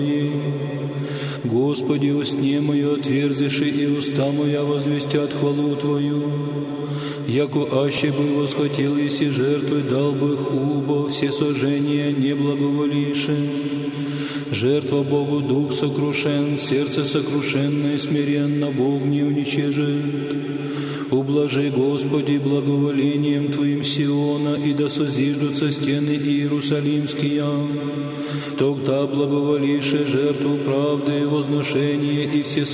Господи, устне мое отверзиши, и уста моя возвестят хвалу Твою. Яко аще бы восхотел, еси жертвы, дал бы их убо, все сожжения не благоволиши. Жертва Богу дух сокрушен, сердце сокрушенное, смиренно Бог не уничижит. Ублажи, Господи, благоволением Твоим Сиона, и да созиждутся стены Иерусалимские. Тогда благоволишь жертву правды, возношение и все